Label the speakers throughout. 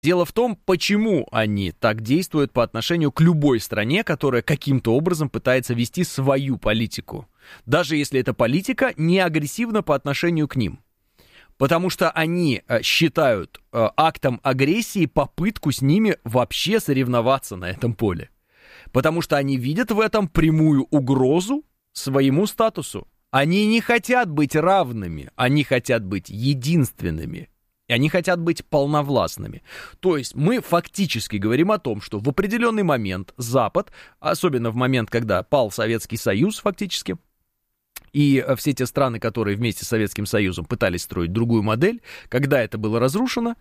Speaker 1: Дело в том, почему они так действуют по отношению к любой стране, которая каким-то образом пытается вести свою политику. Даже если эта политика не агрессивна по отношению к ним. Потому что они считают актом агрессии попытку с ними вообще соревноваться на этом поле. Потому что они видят в этом прямую угрозу своему статусу. Они не хотят быть равными, они хотят быть единственными. И они хотят быть полновластными. То есть мы фактически говорим о том, что в определенный момент Запад, особенно в момент, когда пал Советский Союз фактически, и все те страны, которые вместе с Советским Союзом пытались строить другую модель, когда это было разрушено,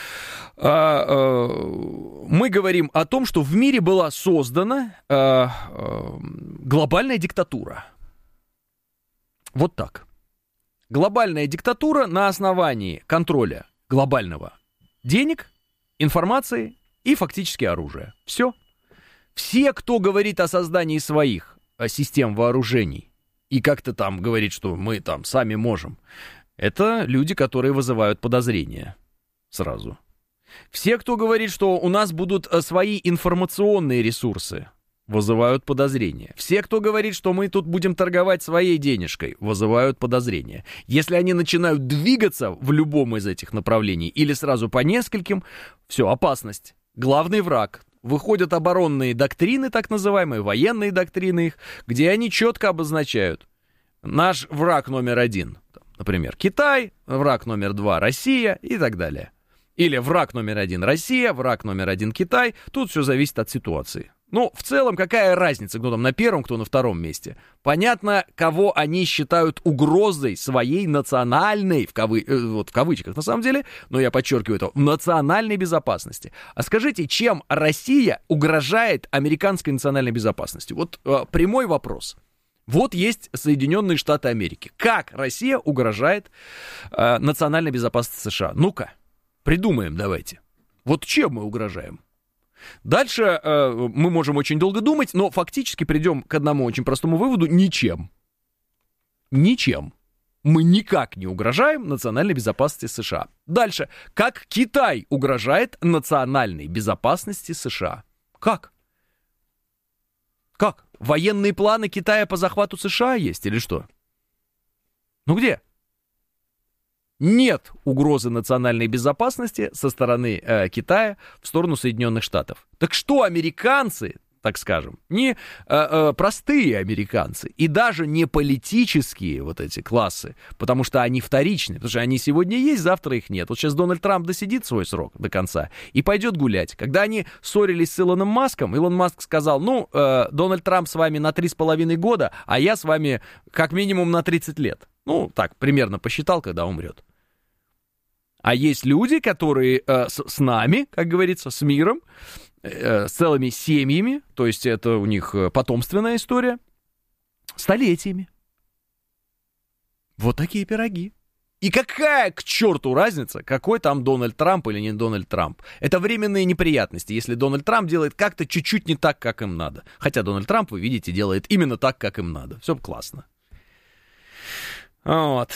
Speaker 1: мы говорим о том, что в мире была создана глобальная диктатура. Вот так. Глобальная диктатура на основании контроля глобального денег, информации и фактически оружия. Все. Все, кто говорит о создании своих систем вооружений и как-то там говорит, что мы там сами можем, это люди, которые вызывают подозрения сразу. Все, кто говорит, что у нас будут свои информационные ресурсы, вызывают подозрения. Все, кто говорит, что мы тут будем торговать своей денежкой, вызывают подозрения. Если они начинают двигаться в любом из этих направлений или сразу по нескольким, все, опасность. Главный враг. Выходят оборонные доктрины, так называемые, военные доктрины их, где они четко обозначают. Наш враг номер 1, например, Китай, враг номер 2, Россия и так далее. Или враг номер 1 Россия, враг номер 1 Китай. Тут все зависит от ситуации. Ну, в целом, какая разница, кто там на первом, кто на втором месте? Понятно, кого они считают угрозой своей национальной, вот в кавычках на самом деле, но я подчеркиваю это, национальной безопасности. А скажите, чем Россия угрожает американской национальной безопасности? Вот прямой вопрос. Вот есть Соединенные Штаты Америки. Как Россия угрожает национальной безопасности США? Ну-ка, придумаем давайте. Вот чем мы угрожаем? Дальше мы можем очень долго думать, но фактически придем к одному очень простому выводу: ничем. Ничем. Мы никак не угрожаем национальной безопасности США. Дальше. Как Китай угрожает национальной безопасности США? Как? Как? Военные планы Китая по захвату США есть или что? Ну где? Нет угрозы национальной безопасности со стороны Китая в сторону Соединенных Штатов. Так что американцы, так скажем, не простые американцы и даже не политические вот эти классы, потому что они вторичны, потому что они сегодня есть, завтра их нет. Вот сейчас Дональд Трамп досидит свой срок до конца и пойдет гулять. Когда они ссорились с Илоном Маском, Илон Маск сказал: ну, Дональд Трамп с вами на 3,5 года, а я с вами как минимум на 30 лет. Ну, так, примерно посчитал, когда умрет. А есть люди, которые с нами, как говорится, с миром, с целыми семьями, то есть это у них потомственная история, столетиями. Вот такие пироги. И какая к черту разница, какой там Дональд Трамп или не Дональд Трамп? Это временные неприятности, если Дональд Трамп делает как-то чуть-чуть не так, как им надо. Хотя Дональд Трамп, вы видите, делает именно так, как им надо. Все классно. Вот.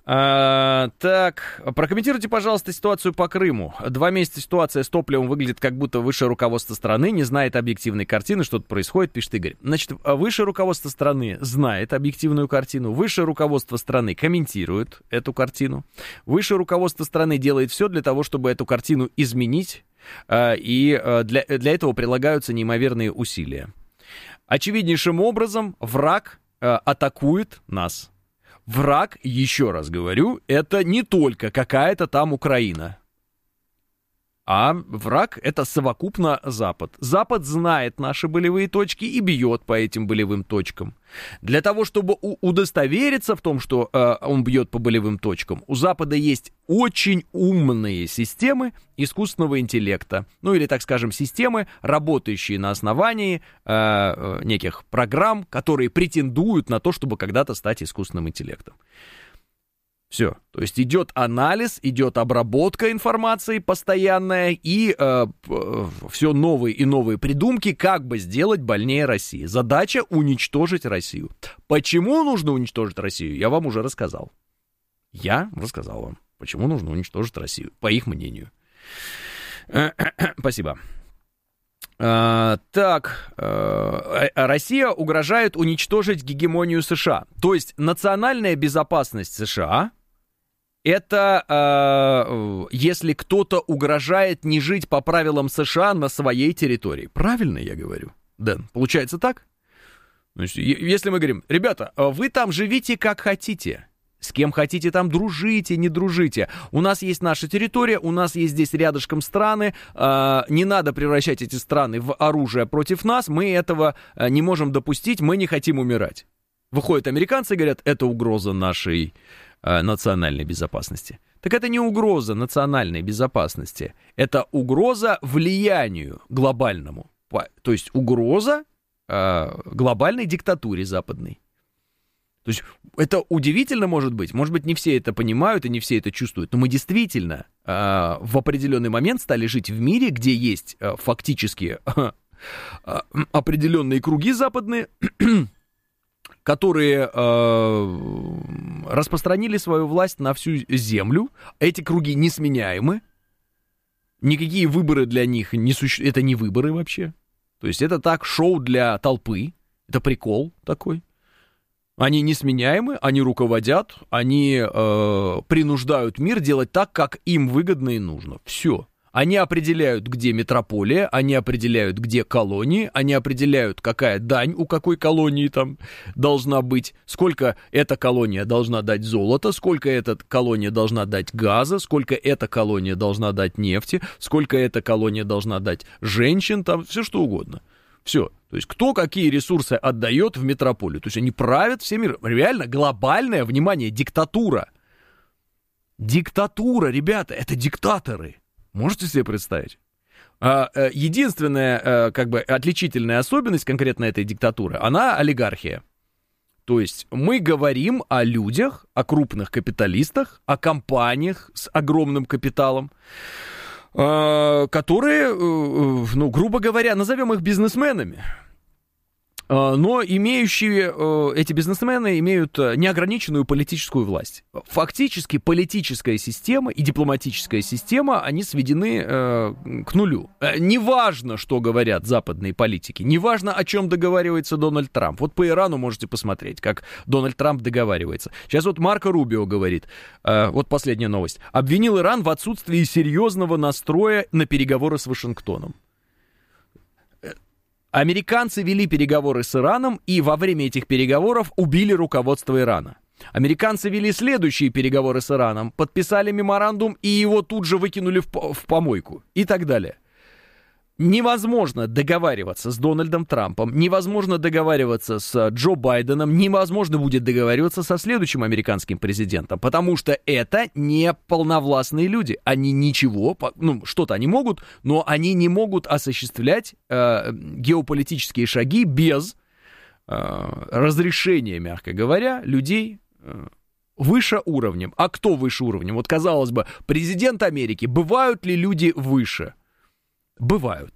Speaker 1: Так, прокомментируйте, пожалуйста, ситуацию по Крыму. 2 месяца ситуация с топливом выглядит, как будто высшее руководство страны не знает объективной картины, что-то происходит, пишет Игорь. Значит, высшее руководство страны знает объективную картину, высшее руководство страны комментирует эту картину, высшее руководство страны делает все для того, чтобы эту картину изменить, и для этого прилагаются неимоверные усилия. Очевиднейшим образом враг атакует нас. Враг, еще раз говорю, это не только какая-то там Украина, а враг — это совокупно Запад. Запад знает наши болевые точки и бьет по этим болевым точкам. Для того, чтобы удостовериться в том, что он бьет по болевым точкам, у Запада есть очень умные системы искусственного интеллекта. Ну или, так скажем, системы, работающие на основании неких программ, которые претендуют на то, чтобы когда-то стать искусственным интеллектом. Все, то есть идет анализ, идет обработка информации постоянная и все новые и новые придумки, как бы сделать больнее России. Задача — уничтожить Россию. Почему нужно уничтожить Россию, я вам уже рассказал. Я рассказал вам, почему нужно уничтожить Россию, по их мнению. Спасибо. Так, Россия угрожает уничтожить гегемонию США. То есть национальная безопасность США — это если кто-то угрожает не жить по правилам США на своей территории. Правильно я говорю, Дэн? Получается так? Если мы говорим, ребята, вы там живите как хотите, с кем хотите там дружите, не дружите. У нас есть наша территория, у нас есть здесь рядышком страны, не надо превращать эти страны в оружие против нас, мы этого не можем допустить, мы не хотим умирать. Выходят американцы и говорят, это угроза нашей национальной безопасности. Так это не угроза национальной безопасности, это угроза влиянию глобальному, то есть угроза глобальной диктатуре западной. То есть это удивительно может быть не все это понимают и не все это чувствуют, но мы действительно в определенный момент стали жить в мире, где есть фактически определенные круги западные, которые распространили свою власть на всю землю. Эти круги несменяемы, никакие выборы для них не существуют, это не выборы вообще. То есть это так, шоу для толпы, это прикол такой. Они несменяемы, они руководят, они принуждают мир делать так, как им выгодно и нужно. Все. Они определяют, где метрополия, они определяют, где колонии, они определяют, какая дань у какой колонии там должна быть, сколько эта колония должна дать золота, сколько эта колония должна дать газа, сколько эта колония должна дать нефти, сколько эта колония должна дать женщин, там все что угодно. Все. То есть кто какие ресурсы отдает в метрополию. То есть они правят всем миром. Реально глобальное, внимание, диктатура. Диктатура, ребята, это диктаторы. Можете себе представить? Единственная, как бы, отличительная особенность конкретно этой диктатуры, она олигархия. То есть мы говорим о людях, о крупных капиталистах, о компаниях с огромным капиталом, которые, ну, грубо говоря, назовем их бизнесменами, но эти бизнесмены имеют неограниченную политическую власть. Фактически политическая система и дипломатическая система, они сведены к нулю. Неважно, что говорят западные политики, неважно, о чем договаривается Дональд Трамп. Вот по Ирану можете посмотреть, как Дональд Трамп договаривается. Сейчас вот Марко Рубио говорит, вот последняя новость, обвинил Иран в отсутствии серьезного настроя на переговоры с Вашингтоном. Американцы вели переговоры с Ираном и во время этих переговоров убили руководство Ирана. Американцы вели следующие переговоры с Ираном, подписали меморандум и его тут же выкинули в помойку и так далее. Невозможно договариваться с Дональдом Трампом, невозможно договариваться с Джо Байденом, невозможно будет договариваться со следующим американским президентом, потому что это не полновластные люди. Они ничего, ну, что-то они могут, но они не могут осуществлять геополитические шаги без разрешения, мягко говоря, людей выше уровнем. А кто выше уровнем? Вот, казалось бы, президент Америки, бывают ли люди выше? Бывают.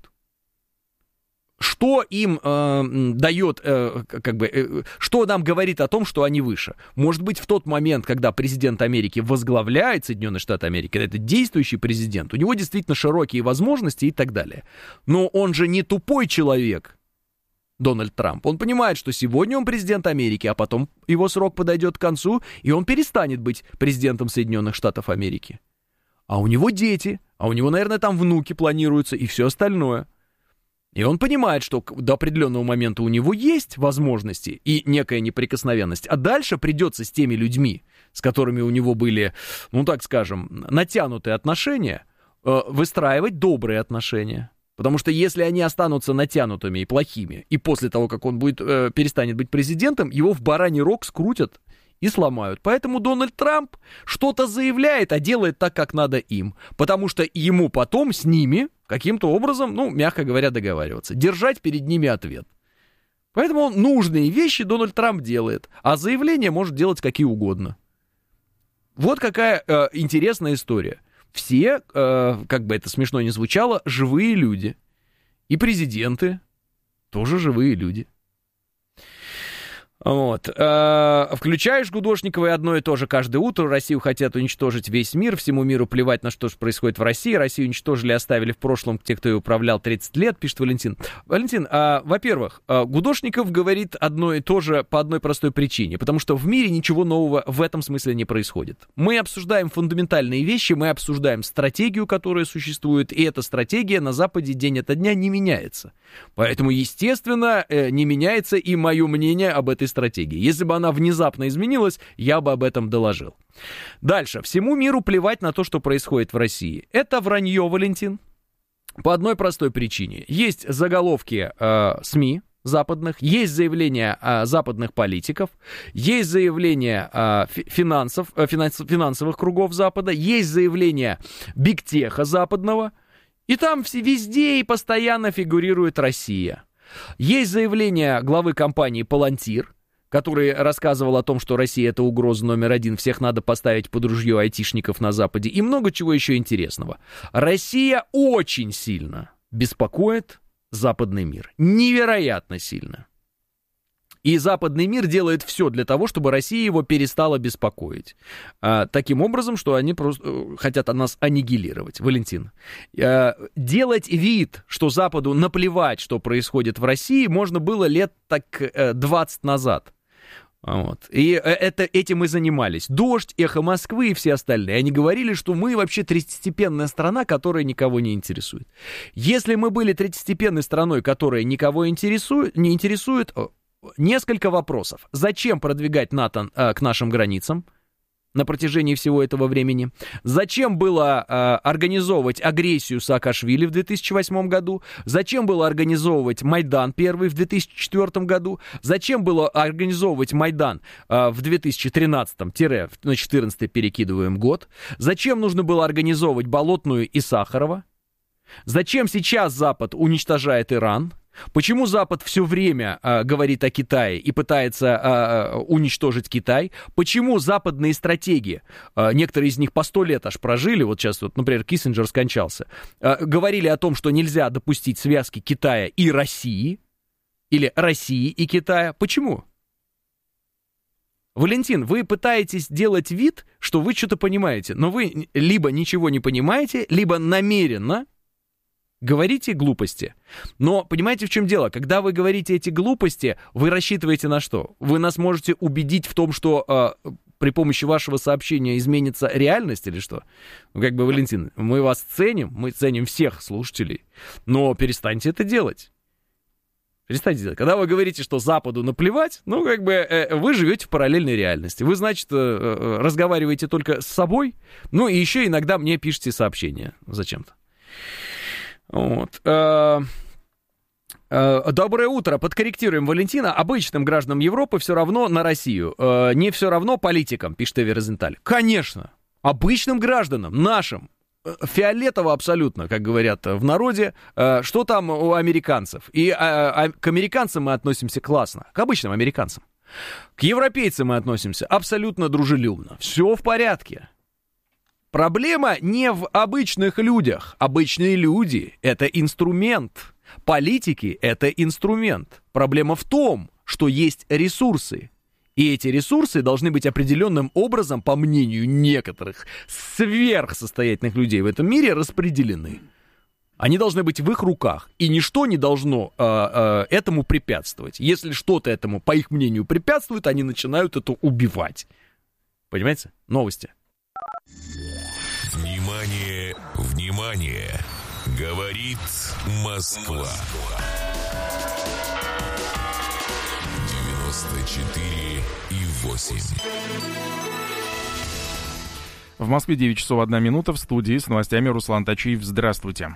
Speaker 1: Что им дает, что нам говорит о том, что они выше? Может быть, в тот момент, когда президент Америки возглавляет Соединенные Штаты Америки, это действующий президент, у него действительно широкие возможности и так далее. Но он же не тупой человек, Дональд Трамп. Он понимает, что сегодня он президент Америки, а потом его срок подойдет к концу, и он перестанет быть президентом Соединенных Штатов Америки. А у него дети, а у него, наверное, там внуки планируются и все остальное. И он понимает, что до определенного момента у него есть возможности и некая неприкосновенность, а дальше придется с теми людьми, с которыми у него были, ну так скажем, натянутые отношения, выстраивать добрые отношения. Потому что если они останутся натянутыми и плохими, и после того, как он перестанет быть президентом, его в бараний рог скрутят и сломают. Поэтому Дональд Трамп что-то заявляет, а делает так, как надо им. Потому что ему потом с ними каким-то образом, ну, мягко говоря, договариваться. Держать перед ними ответ. Поэтому нужные вещи Дональд Трамп делает, а заявления может делать какие угодно. Вот какая интересная история. Все, как бы это смешно ни звучало, живые люди. И президенты тоже живые люди. Вот. Включаешь Гудошникова, и одно и то же каждое утро. Россию хотят уничтожить весь мир, всему миру плевать на что же происходит в России. Россию уничтожили, оставили в прошлом те, кто ее управлял 30 лет, пишет Валентин. Валентин, во-первых, Гудошников говорит одно и то же по одной простой причине, потому что в мире ничего нового в этом смысле не происходит. Мы обсуждаем фундаментальные вещи, мы обсуждаем стратегию, которая существует, и эта стратегия на Западе день ото дня не меняется. Поэтому, естественно, не меняется и мое мнение об этой стратегии. Если бы она внезапно изменилась, я бы об этом доложил. Дальше. Всему миру плевать на то, что происходит в России. Это вранье, Валентин. По одной простой причине. Есть заголовки СМИ западных, есть заявления западных политиков, есть заявления финансовых кругов Запада, есть заявления бигтеха западного, и там везде и постоянно фигурирует Россия. Есть заявление главы компании «Палантир», который рассказывал о том, что Россия — это угроза номер один, всех надо поставить под ружье айтишников на Западе, и много чего еще интересного. Россия очень сильно беспокоит западный мир. Невероятно сильно. И западный мир делает все для того, чтобы Россия его перестала беспокоить. Таким образом, что они просто хотят нас аннигилировать. Валентин, делать вид, что Западу наплевать, что происходит в России, можно было лет так 20 назад. Вот. И этим и занимались. «Дождь», «Эхо Москвы» и все остальные. Они говорили, что мы вообще третьестепенная страна, которая никого не интересует. Если мы были третьестепенной страной, которая никого не интересует, несколько вопросов. Зачем продвигать НАТО к нашим границам на протяжении всего этого времени? Зачем было организовывать агрессию Саакашвили в 2008 году? Зачем было организовывать Майдан первый в 2004 году? Зачем было организовывать Майдан в 2013-2014 перекидываем год? Зачем нужно было организовывать Болотную и Сахарова? Зачем сейчас Запад уничтожает Иран? Почему Запад все время говорит о Китае и пытается уничтожить Китай? Почему западные стратеги, некоторые из них по 100 лет аж прожили, вот сейчас, вот, например, Киссинджер скончался, говорили о том, что нельзя допустить связки Китая и России, или России и Китая? Почему? Валентин, вы пытаетесь делать вид, что вы что-то понимаете, но вы либо ничего не понимаете, либо намеренно говорите глупости. Но понимаете, в чем дело? Когда вы говорите эти глупости, вы рассчитываете на что? Вы нас можете убедить в том, что при помощи вашего сообщения изменится реальность или что? Ну, как бы, Валентин, мы вас ценим, мы ценим всех слушателей, но перестаньте это делать. Перестаньте делать. Когда вы говорите, что Западу наплевать, ну, как бы, вы живете в параллельной реальности. Вы, значит, разговариваете только с собой, ну, и еще иногда мне пишите сообщения зачем-то. Вот. Доброе утро. Подкорректируем Валентина. Обычным гражданам Европы все равно на Россию. Не все равно политикам, пишет Эви Розенталь. Конечно. Обычным гражданам, нашим. Фиолетово абсолютно, как говорят в народе. Что там у американцев? И к американцам мы относимся классно. К обычным американцам. К европейцам мы относимся абсолютно дружелюбно. Все в порядке. Проблема не в обычных людях. Обычные люди — это инструмент. Политики — это инструмент. Проблема в том, что есть ресурсы. И эти ресурсы должны быть определенным образом, по мнению некоторых сверхсостоятельных людей в этом мире, распределены. Они должны быть в их руках. И ничто не должно этому препятствовать. Если что-то этому, по их мнению, препятствует, они начинают это убивать. Понимаете? Новости.
Speaker 2: Внимание, внимание! Говорит Москва. 94,8.
Speaker 3: В Москве 9 часов 1 минута. В студии с новостями Руслан Тачиев. Здравствуйте.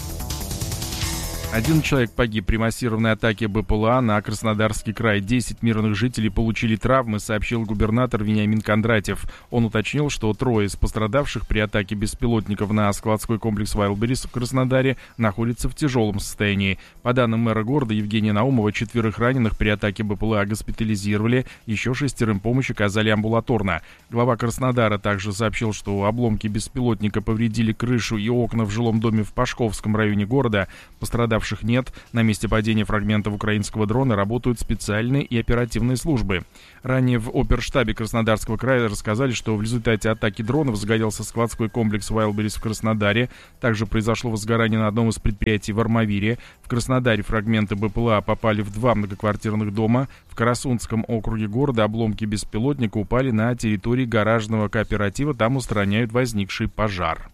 Speaker 3: 1 человек погиб при массированной атаке БПЛА на Краснодарский край. 10 мирных жителей получили травмы, сообщил губернатор Вениамин Кондратьев. Он уточнил, что 3 из пострадавших при атаке беспилотников на складской комплекс Wildberries в Краснодаре находятся в тяжелом состоянии. По данным мэра города Евгения Наумова, 4 раненых при атаке БПЛА госпитализировали, еще 6 помощь оказали амбулаторно. Глава Краснодара также сообщил, что обломки беспилотника повредили крышу и окна в жилом доме в Пашковском районе города. Пострадавшие пострадавших нет. На месте падения фрагментов украинского дрона работают специальные и оперативные службы. Ранее в оперштабе Краснодарского края рассказали, что в результате атаки дронов загорелся складской комплекс Wildberries в Краснодаре. Также произошло возгорание на одном из предприятий в Армавире. В Краснодаре фрагменты БПЛА попали в 2 многоквартирных дома. В Карасунском округе города обломки беспилотника упали на территории гаражного кооператива. Там устраняют возникший пожар.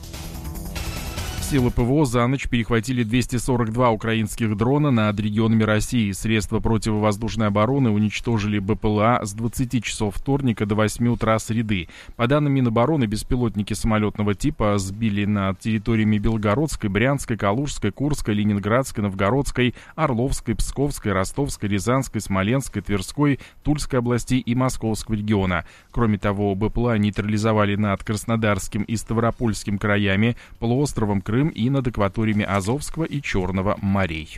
Speaker 3: Силы ПВО за ночь перехватили 242 украинских дрона над регионами России. Средства противовоздушной обороны уничтожили БПЛА с 20 часов вторника до 8 утра среды. По данным Минобороны, беспилотники самолетного типа сбили над территориями Белгородской, Брянской, Калужской, Курской, Ленинградской, Новгородской, Орловской, Псковской, Ростовской, Рязанской, Смоленской, Тверской, Тульской областей и Московского региона. Кроме того, БПЛА нейтрализовали над Краснодарским и Ставропольским краями, полуостровом Крым и над акваториями Азовского и Черного морей.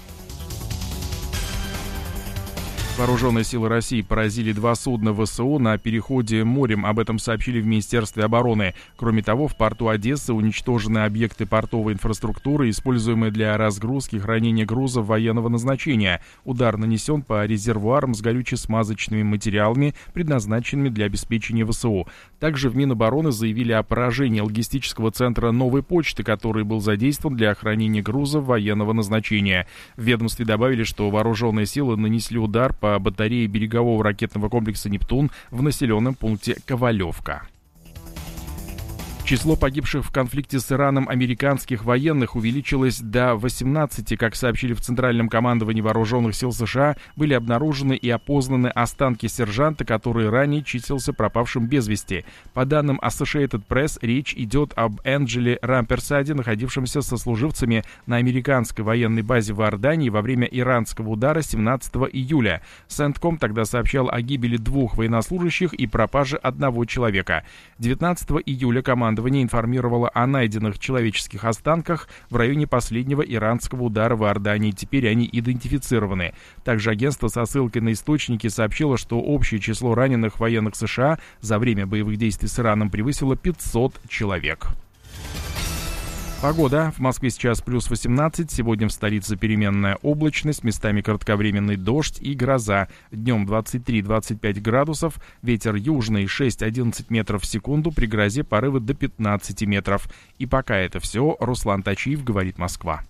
Speaker 3: Вооруженные силы России поразили 2 судна ВСУ на переходе морем. Об этом сообщили в Министерстве обороны. Кроме того, в порту Одессы уничтожены объекты портовой инфраструктуры, используемые для разгрузки и хранения грузов военного назначения. Удар нанесен по резервуарам с горюче-смазочными материалами, предназначенными для обеспечения ВСУ. Также в Минобороны заявили о поражении логистического центра «Новой почты», который был задействован для хранения грузов военного назначения. В ведомстве добавили, что вооруженные силы нанесли удар по батарее берегового ракетного комплекса «Нептун» в населенном пункте Ковалевка. Число погибших в конфликте с Ираном американских военных увеличилось до 18. Как сообщили в Центральном командовании Вооруженных сил США, были обнаружены и опознаны останки сержанта, который ранее числился пропавшим без вести. По данным Associated Press, речь идет об Энджеле Рамперсаде, находившемся со служивцами на американской военной базе в Иордании во время иранского удара 17 июля. Сентком тогда сообщал о гибели 2 военнослужащих и пропаже 1 человека. 19 июля командование информировало о найденных человеческих останках в районе последнего иранского удара в Иордании. Теперь они идентифицированы. Также агентство со ссылкой на источники сообщило, что общее число раненых военных США за время боевых действий с Ираном превысило 500 человек. Погода. В Москве сейчас плюс 18. Сегодня в столице переменная облачность, местами кратковременный дождь и гроза. Днем 23-25 градусов. Ветер южный 6-11 метров в секунду. При грозе порывы до 15 метров. И пока это все. Руслан Тачиев, говорит Москва.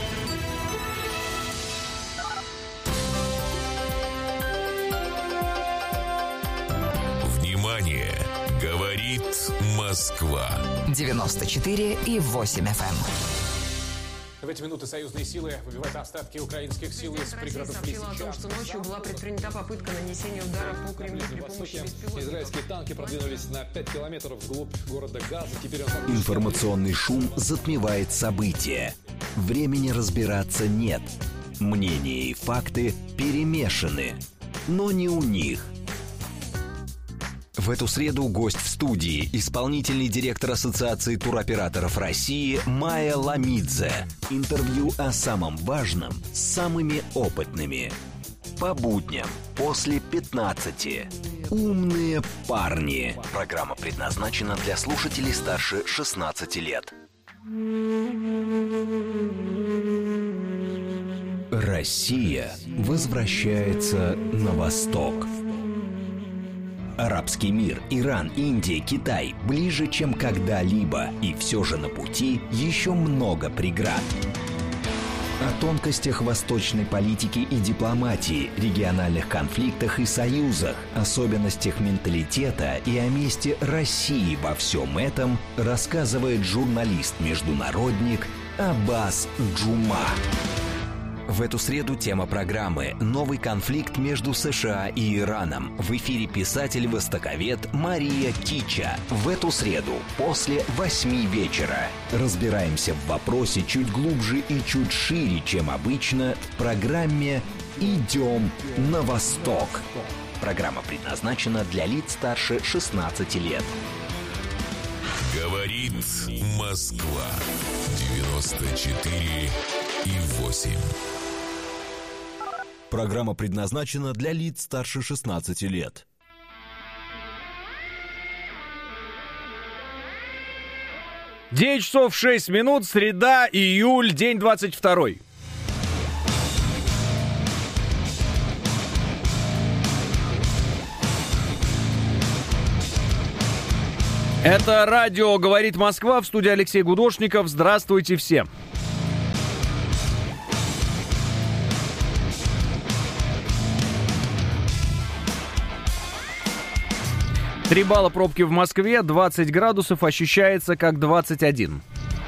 Speaker 2: Внимание! Говорит Москва.
Speaker 4: 94,8 FM.
Speaker 5: В эти минуты союзные силы выбивают остатки украинских сил из пригородов Лисичанска.
Speaker 6: Сообщила о том, что ночью была предпринята попытка нанесения удара по Кремлю при помощи беспилотников.
Speaker 5: Израильские танки продвинулись на 5 километров вглубь города Газа. Теперь
Speaker 7: Информационный шум затмевает события. Времени разбираться нет. Мнения и факты перемешаны. Но не у них. В эту среду гость в студии – исполнительный директор Ассоциации туроператоров России Майя Ламидзе. Интервью о самом важном с самыми опытными. По будням после 15. Умные парни. Программа предназначена для слушателей старше 16 лет. Россия возвращается на восток. Арабский мир, Иран, Индия, Китай ближе, чем когда-либо. И все же на пути еще много преград. О тонкостях восточной политики и дипломатии, региональных конфликтах и союзах, особенностях менталитета и о месте России во всем этом рассказывает журналист-международник Аббас Джума. В эту среду тема программы «Новый конфликт между США и Ираном». В эфире писатель-востоковед Мария Кича. В эту среду после 8 вечера. Разбираемся в вопросе чуть глубже и чуть шире, чем обычно, в программе «Идем на восток». Программа предназначена для лиц старше 16 лет.
Speaker 2: Говорит Москва. 94,8.
Speaker 7: Программа предназначена для лиц старше 16 лет.
Speaker 1: 9 часов 6 минут, среда, июль, день 22. Это радио «Говорит Москва», в студии Алексей Гудошников. Здравствуйте всем. Три балла пробки в Москве, 20 градусов, ощущается как 21.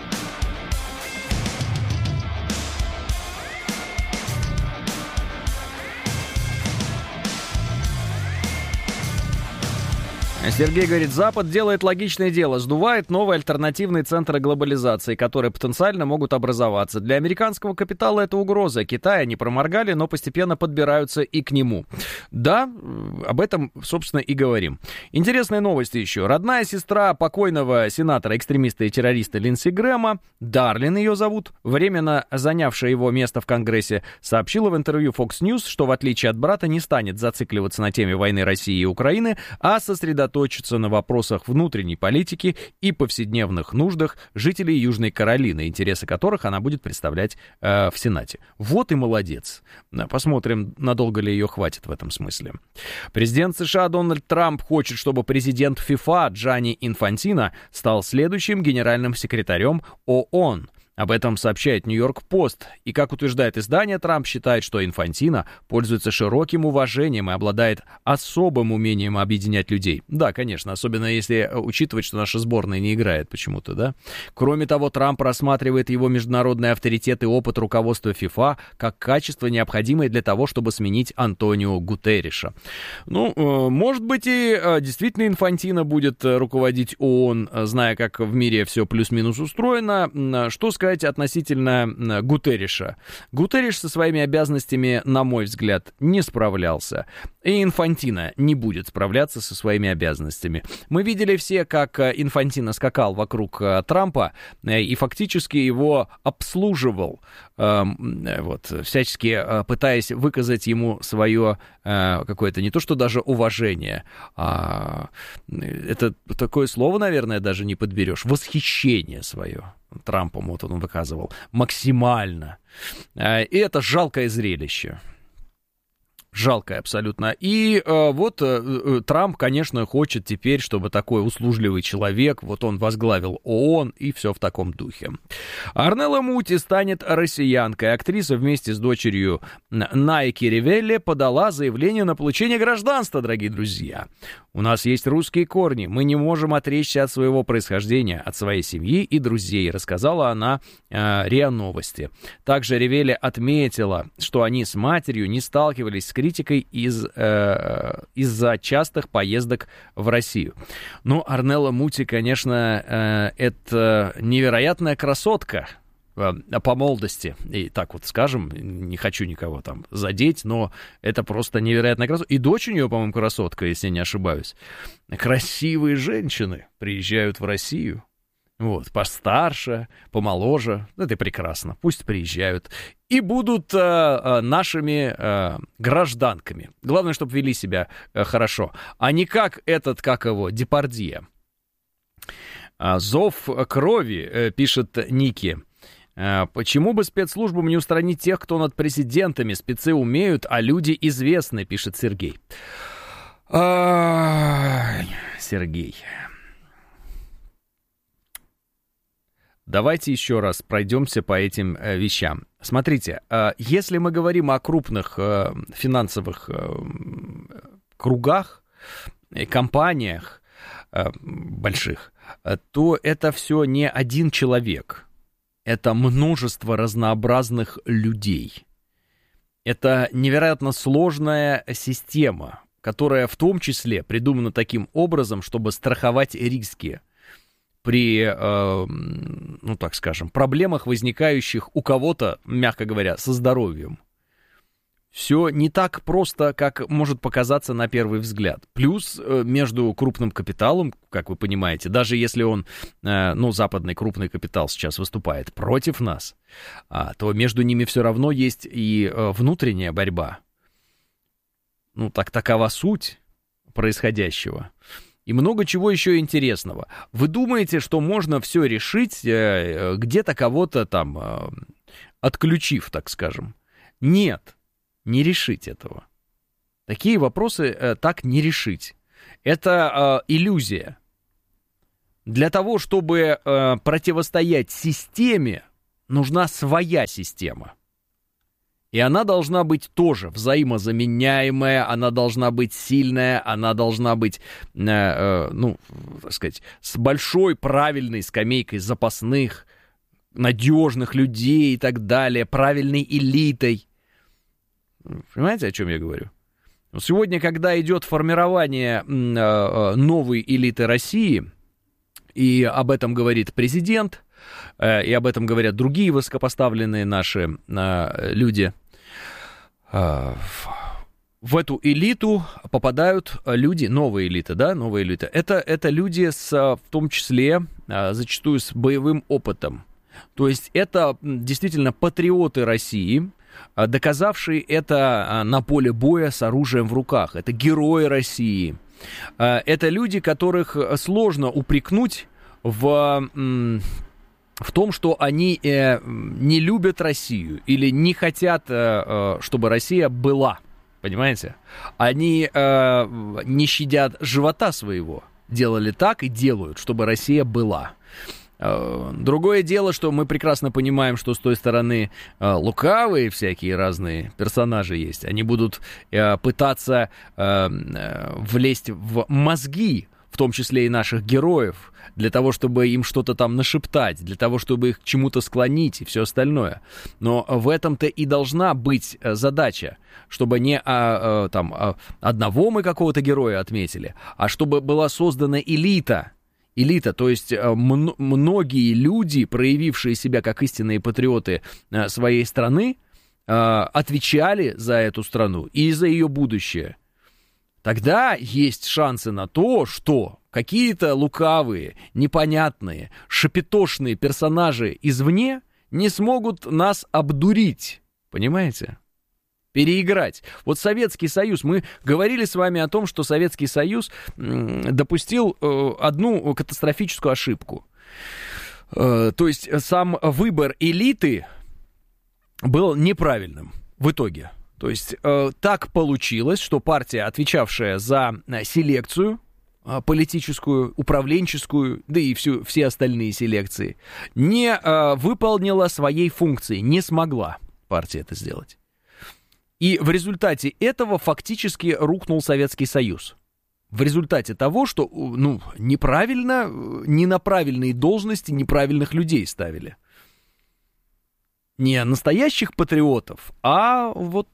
Speaker 1: Сергей говорит, Запад делает логичное дело, сдувает новые альтернативные центры глобализации, которые потенциально могут образоваться. Для американского капитала это угроза. Китай они проморгали, но постепенно подбираются и к нему. Да, об этом, собственно, и говорим. Интересные новости еще. Родная сестра покойного сенатора, экстремиста и террориста Линдси Грэма, Дарлин ее зовут, временно занявшая его место в Конгрессе, сообщила в интервью Fox News, что в отличие от брата не станет зацикливаться на теме войны России и Украины, а сосредоточится на вопросах внутренней политики и повседневных нуждах жителей Южной Каролины, интересы которых она будет представлять в Сенате. Вот и молодец. Посмотрим, надолго ли ее хватит в этом смысле. Президент США Дональд Трамп хочет, чтобы президент ФИФА Джанни Инфантино стал следующим генеральным секретарем ООН. Об этом сообщает Нью-Йорк-Пост. И, как утверждает издание, Трамп считает, что Инфантино пользуется широким уважением и обладает особым умением объединять людей. Да, конечно, особенно если учитывать, что наша сборная не играет почему-то, да? Кроме того, Трамп рассматривает его международный авторитет и опыт руководства ФИФА как качество, необходимое для того, чтобы сменить Антонио Гутерриша. Ну, может быть, и действительно Инфантино будет руководить ООН, зная, как в мире все плюс-минус устроено. Что сказать относительно Гутерриша? Гутерриш со своими обязанностями, на мой взгляд, не справлялся. И Инфантино не будет справляться со своими обязанностями. Мы видели все, как Инфантино скакал вокруг Трампа и фактически его обслуживал, вот, всячески пытаясь выказать ему свое какое-то не то что даже уважение, это такое слово, наверное, даже не подберешь, восхищение свое. Трампом вот он выказывал максимально. И это жалкое зрелище. Жалкое абсолютно. И вот Трамп, конечно, хочет теперь, чтобы такой услужливый человек, вот он возглавил ООН, и все в таком духе. Орнелла Мути станет россиянкой. Актриса вместе с дочерью Найки Ривелли подала заявление на получение гражданства, дорогие друзья. У нас есть русские корни, мы не можем отречься от своего происхождения, от своей семьи и друзей, рассказала она РИА Новости. Также Ривелли отметила, что они с матерью не сталкивались с критикой из-за частых поездок в Россию. Ну, Орнелла Мути, конечно, это невероятная красотка по молодости, и так вот скажем, не хочу никого там задеть, но это просто невероятная красотка. И дочь у нее, по-моему, красотка, если не ошибаюсь. Красивые женщины приезжают в Россию, вот, постарше, помоложе, это прекрасно, пусть приезжают и будут нашими гражданками. Главное, чтобы вели себя хорошо, а не как Депардье. Зов крови, пишет Ники. Почему бы спецслужбам не устранить тех, кто над президентами? Спецы умеют, а люди известны, пишет Сергей. Сергей. Давайте еще раз пройдемся по этим вещам. Смотрите, если мы говорим о крупных финансовых кругах, компаниях больших, то это все не один человек. Это множество разнообразных людей. Это невероятно сложная система, которая в том числе придумана таким образом, чтобы страховать риски при, ну так скажем, проблемах, возникающих у кого-то, мягко говоря, со здоровьем. Все не так просто, как может показаться на первый взгляд. Плюс между крупным капиталом, как вы понимаете, даже если он, ну, западный крупный капитал сейчас выступает против нас, то между ними все равно есть и внутренняя борьба. Ну, такова суть происходящего. и много чего еще интересного. Вы думаете, что можно все решить, где-то кого-то там отключив, так скажем? Нет, не решить этого. Такие вопросы так не решить. Это иллюзия. Для того, чтобы противостоять системе, нужна своя система. И она должна быть тоже взаимозаменяемая, она должна быть сильная, она должна быть, так сказать, с большой правильной скамейкой запасных, надежных людей и так далее, правильной элитой. Понимаете, о чем я говорю? Сегодня, когда идет формирование новой элиты России, и об этом говорит президент, и об этом говорят другие высокопоставленные наши люди, в эту элиту попадают люди, новая элита, да, новая элита. Это люди в том числе, зачастую с боевым опытом. То есть это действительно патриоты России, доказавшие это на поле боя с оружием в руках. Это герои России. Это люди, которых сложно упрекнуть в том, что они не любят Россию или не хотят, чтобы Россия была, понимаете? Они не щадят живота своего, делали так и делают, чтобы Россия была. Другое дело, что мы прекрасно понимаем, что с той стороны лукавые всякие разные персонажи есть. Они будут пытаться влезть в мозги, в том числе и наших героев, для того, чтобы им что-то там нашептать, для того, чтобы их к чему-то склонить и все остальное. Но в этом-то и должна быть задача, чтобы не одного мы какого-то героя отметили, а чтобы была создана элита. Элита, то есть многие люди, проявившие себя как истинные патриоты своей страны, отвечали за эту страну и за ее будущее. Тогда есть шансы на то, что какие-то лукавые, непонятные, шапитошные персонажи извне не смогут нас обдурить. Понимаете? Переиграть. Вот Советский Союз, мы говорили с вами о том, что Советский Союз допустил одну катастрофическую ошибку. То есть сам выбор элиты был неправильным в итоге. То есть так получилось, что партия, отвечавшая за селекцию политическую, управленческую, да и все остальные селекции, не выполнила своей функции, не смогла партия это сделать. И в результате этого фактически рухнул Советский Союз. В результате того, что неправильно, не на правильные должности неправильных людей ставили. Не настоящих патриотов, а вот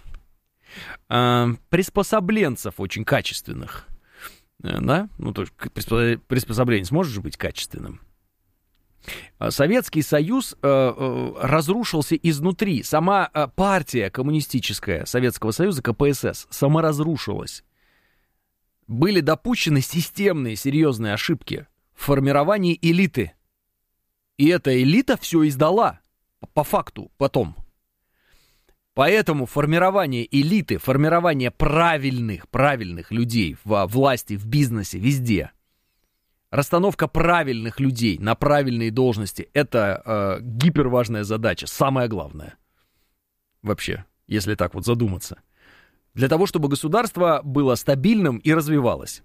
Speaker 1: приспособленцев очень качественных. Да? Ну, то есть приспособление сможет же быть качественным. Советский Союз разрушился изнутри. Сама партия коммунистическая Советского Союза, КПСС, саморазрушилась. Были допущены системные, серьезные ошибки в формировании элиты. И эта элита все издала, по факту, потом. Поэтому формирование элиты, формирование правильных людей во власти, в бизнесе, везде, расстановка правильных людей на правильные должности – это гиперважная задача, самое главное. Вообще, если так вот задуматься. Для того, чтобы государство было стабильным и развивалось.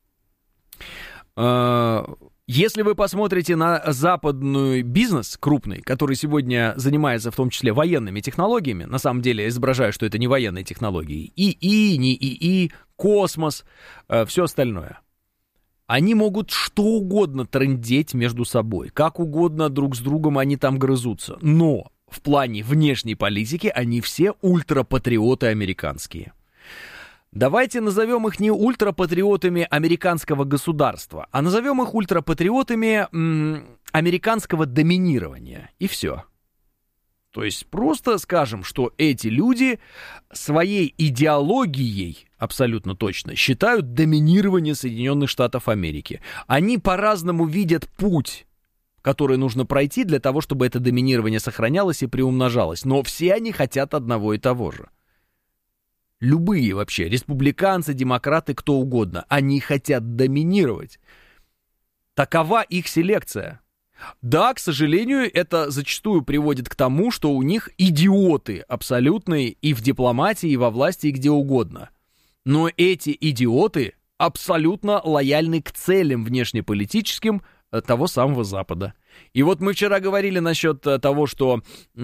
Speaker 1: Если вы посмотрите на западный бизнес крупный, который сегодня занимается в том числе военными технологиями, на самом деле я изображаю, что это не военные технологии, ИИ, не ИИ, космос, все остальное. Они могут что угодно трындеть между собой, как угодно друг с другом они там грызутся, но в плане внешней политики они все ультрапатриоты американские. Давайте назовем их не ультрапатриотами американского государства, а назовем их ультрапатриотами американского доминирования. И все. То есть просто скажем, что эти люди своей идеологией абсолютно точно считают доминирование Соединенных Штатов Америки. Они по-разному видят путь, который нужно пройти для того, чтобы это доминирование сохранялось и приумножалось. Но все они хотят одного и того же. любые вообще, республиканцы, демократы, кто угодно, они хотят доминировать. Такова их селекция. Да, к сожалению, это зачастую приводит к тому, что у них идиоты абсолютные и в дипломатии, и во власти, и где угодно. Но эти идиоты абсолютно лояльны к целям внешнеполитическим того самого Запада. И вот мы вчера говорили насчет того, что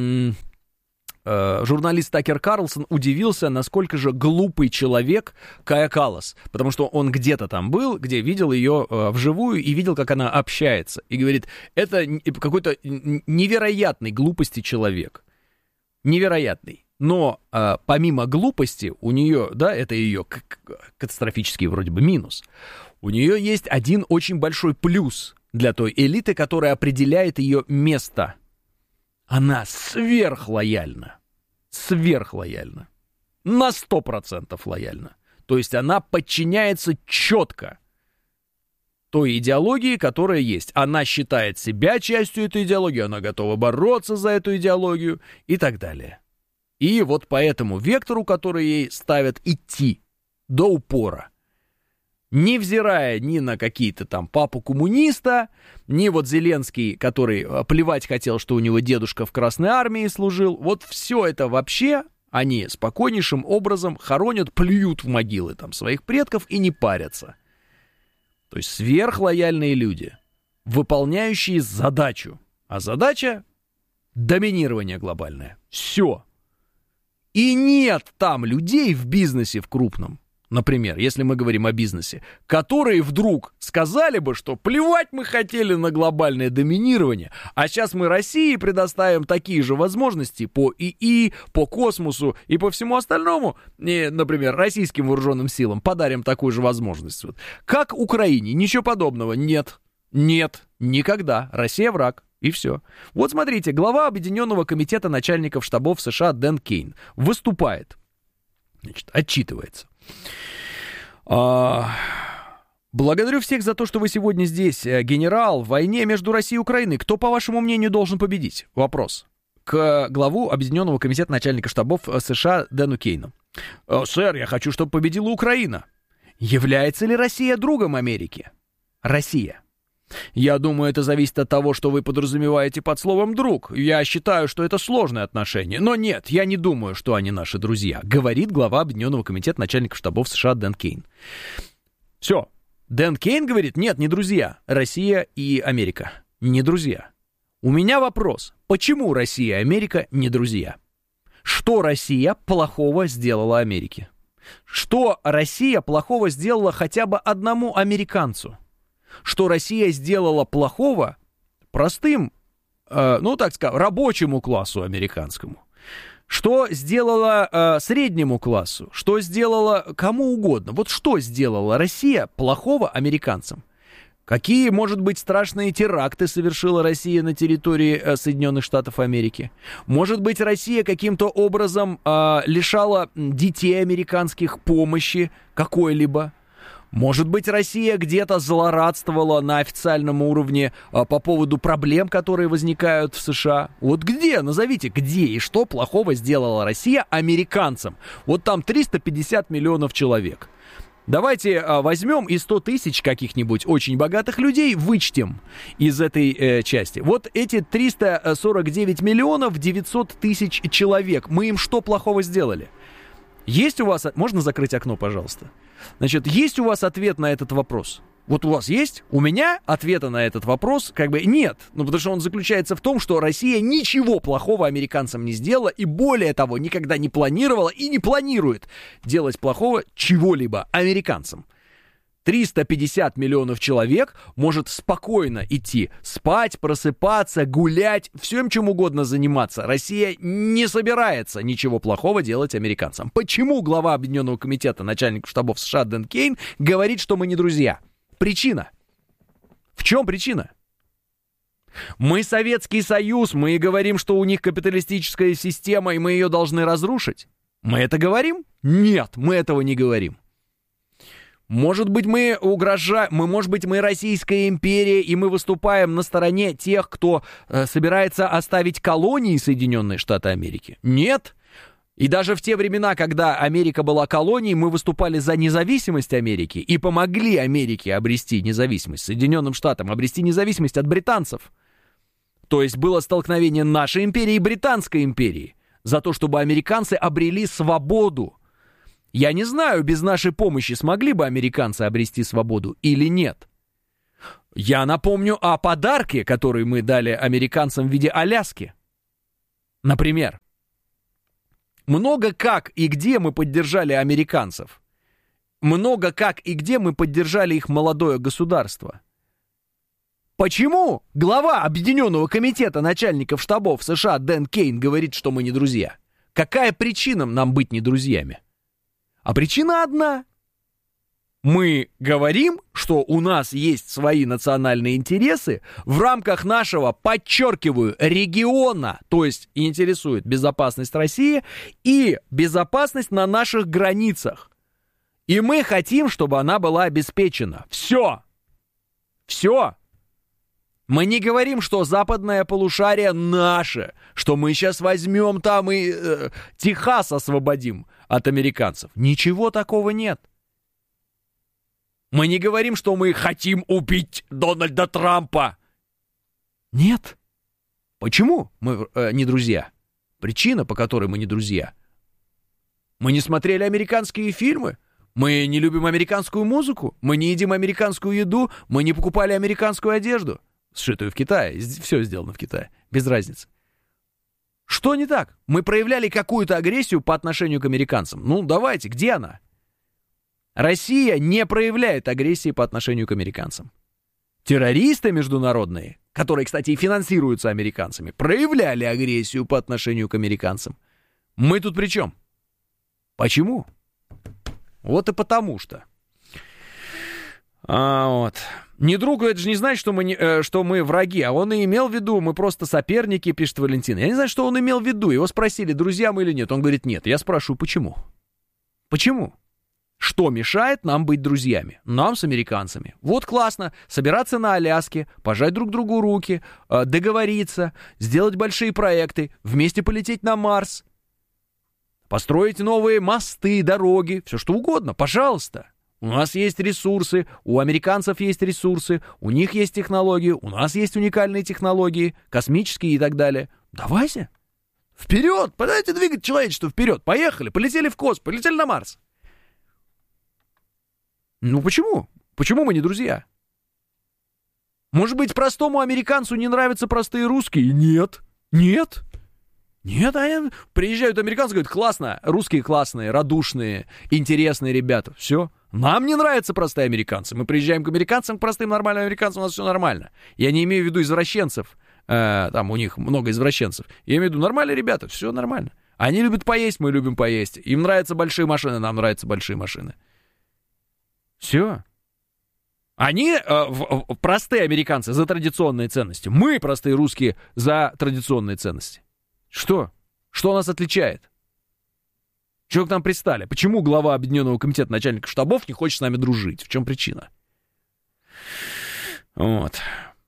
Speaker 1: журналист Такер Карлсон удивился, насколько же глупый человек Кая Каллас, потому что он где-то там был, где видел ее вживую и видел, как она общается. И говорит, это какой-то невероятной глупости человек. Невероятный. Но помимо глупости, у нее, да, это ее катастрофический вроде бы минус, у нее есть один очень большой плюс для той элиты, которая определяет ее место. Она сверхлояльна. Сверхлояльна. На 100% лояльна. То есть она подчиняется четко той идеологии, которая есть. Она считает себя частью этой идеологии, она готова бороться за эту идеологию и так далее. И вот по этому вектору, который ей ставят, идти до упора. Невзирая ни на какие-то там папу коммуниста, ни вот Зеленский, который плевать хотел, что у него дедушка в Красной Армии служил, вот все это вообще они спокойнейшим образом хоронят, плюют в могилы там своих предков и не парятся. То есть сверхлояльные люди, выполняющие задачу. А задача — доминирование глобальное. Все. И нет там людей в бизнесе в крупном, например, если мы говорим о бизнесе, которые вдруг сказали бы, что плевать мы хотели на глобальное доминирование, а сейчас мы России предоставим такие же возможности по ИИ, по космосу и по всему остальному, и, например, российским вооруженным силам подарим такую же возможность. Вот. Как Украине, ничего подобного. Нет, никогда. Россия враг. И все. Вот смотрите, глава Объединенного комитета начальников штабов США Дэн Кейн выступает, значит, отчитывается. Благодарю всех за то, что вы сегодня здесь, генерал. В войне между Россией и Украиной кто, по вашему мнению, должен победить? Вопрос. К главу Объединенного комитета начальников штабов США Дэну Кейну. Сэр, я хочу, чтобы победила Украина. Является ли Россия другом Америки? Россия. Я думаю, это зависит от того, что вы подразумеваете под словом «друг». Я считаю, что это сложные отношения. Но нет, я не думаю, что они наши друзья, говорит глава Объединенного комитета начальников штабов США Дэн Кейн. Все. Дэн Кейн говорит, нет, не друзья. Россия и Америка. Не друзья. У меня вопрос. Почему Россия и Америка не друзья? Что Россия плохого сделала Америке? Что Россия плохого сделала хотя бы одному американцу? Что Россия сделала плохого простым, так сказать, рабочему классу американскому? Что сделала среднему классу? Что сделала кому угодно? Вот что сделала Россия плохого американцам? Какие, может быть, страшные теракты совершила Россия на территории Соединенных Штатов Америки? Может быть, Россия каким-то образом лишала детей американских помощи какой-либо? Может быть, Россия где-то злорадствовала на официальном уровне по поводу проблем, которые возникают в США? Вот где? Назовите, где и что плохого сделала Россия американцам? Вот там 350 миллионов человек. Давайте возьмем и 100 тысяч каких-нибудь очень богатых людей вычтем из этой части. Вот эти 349 миллионов 900 тысяч человек. Мы им что плохого сделали? Есть у вас... Можно закрыть окно, пожалуйста? Значит, есть у вас ответ на этот вопрос? Вот у вас есть? У меня ответа на этот вопрос как бы нет. Ну, потому что он заключается в том, что Россия ничего плохого американцам не сделала и, более того, никогда не планировала и не планирует делать плохого чего-либо американцам. 350 миллионов человек может спокойно идти спать, просыпаться, гулять, всем чем угодно заниматься. Россия не собирается ничего плохого делать американцам. Почему глава Объединенного комитета начальников штабов США Дэн Кейн говорит, что мы не друзья? Причина. В чем причина? Мы Советский Союз, мы говорим, что у них капиталистическая система, и мы ее должны разрушить. Мы это говорим? Нет, мы этого не говорим. Может быть, мы угрожаем, может быть, мы Российская империя, и мы выступаем на стороне тех, кто собирается оставить колонии Соединенные Штаты Америки? Нет. И даже в те времена, когда Америка была колонией, мы выступали за независимость Америки и помогли Америке обрести независимость, Соединенным Штатам обрести независимость от британцев. То есть было столкновение нашей империи и Британской империи за то, чтобы американцы обрели свободу. Я не знаю, без нашей помощи смогли бы американцы обрести свободу или нет. Я напомню о подарке, который мы дали американцам в виде Аляски. Например. Много как и где мы поддержали американцев. Много как и где мы поддержали их молодое государство. Почему глава Объединенного комитета начальников штабов США Дэн Кейн говорит, что мы не друзья? Какая причина нам быть не друзьями? А причина одна. Мы говорим, что у нас есть свои национальные интересы в рамках нашего, подчеркиваю, региона, то есть интересует безопасность России и безопасность на наших границах. И мы хотим, чтобы она была обеспечена. Все. Все. Мы не говорим, что западное полушарие наше, что мы сейчас возьмем там и Техас освободим от американцев. Ничего такого нет. Мы не говорим, что мы хотим убить Дональда Трампа. Нет. Почему мы не друзья? Причина, по которой мы не друзья. Мы не смотрели американские фильмы. Мы не любим американскую музыку. Мы не едим американскую еду. Мы не покупали американскую одежду, сшитую в Китае. Все сделано в Китае. Без разницы. Что не так? Мы проявляли какую-то агрессию по отношению к американцам. Ну, давайте, где она? Россия не проявляет агрессии по отношению к американцам. Террористы международные, которые, кстати, и финансируются американцами, проявляли агрессию по отношению к американцам. Мы тут при чем? Почему? Вот и потому что. Вот. Не друг, это же не значит, что мы враги, а он и имел в виду, мы просто соперники, пишет Валентин. Я не знаю, что он имел в виду. Его спросили, друзья мы или нет. Он говорит, нет. Я спрашиваю, почему? Почему? Что мешает нам быть друзьями? Нам с американцами. Вот классно. Собираться на Аляске, пожать друг другу руки, договориться, сделать большие проекты, вместе полететь на Марс, построить новые мосты, дороги, все что угодно. Пожалуйста. У нас есть ресурсы, у американцев есть ресурсы, у них есть технологии, у нас есть уникальные технологии, космические и так далее. Давайте. Вперед! Давайте двигать человечество вперед. Поехали, полетели в космос, полетели на Марс. Ну почему? Почему мы не друзья? Может быть, простому американцу не нравятся простые русские? Нет. Нет. Нет, приезжают американцы, говорят, классно, русские классные, радушные, интересные ребята. Все. Нам не нравятся простые американцы. Мы приезжаем к американцам, к простым нормальным американцам, у нас все нормально. Я не имею в виду извращенцев. Там у них много извращенцев. Я имею в виду нормальные ребята, все нормально. Они любят поесть, мы любим поесть. Им нравятся большие машины, нам нравятся большие машины. Все. Они, простые американцы, за традиционные ценности. Мы, простые русские, за традиционные ценности. Что? Что нас отличает? Чего к нам пристали? Почему глава Объединенного комитета начальников штабов не хочет с нами дружить? В чем причина? Вот.